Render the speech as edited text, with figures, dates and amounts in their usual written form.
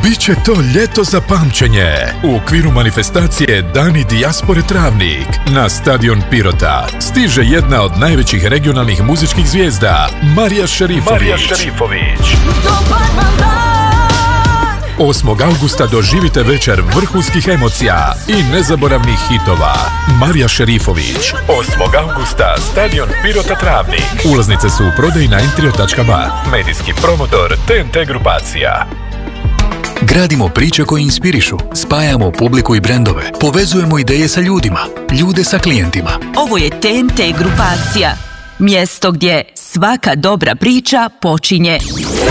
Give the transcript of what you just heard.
Biće to ljeto za pamćenje. U okviru manifestacije Dani dijaspore Travnik na stadion Pirota stiže jedna od najvećih regionalnih muzičkih zvijezda, Marija Šerifović. 8. augusta doživite večer vrhunskih emocija i nezaboravnih hitova. Marija Šerifović. 8. augusta, stadion Pirota Travnik. Ulaznice su u prodaji na entrio.ba. Medijski promotor TNT grupacija. Gradimo priče koje inspirišu, spajamo publiku i brendove, povezujemo ideje sa ljudima, ljude sa klijentima. Ovo je TNT grupacija. Mjesto gdje svaka dobra priča počinje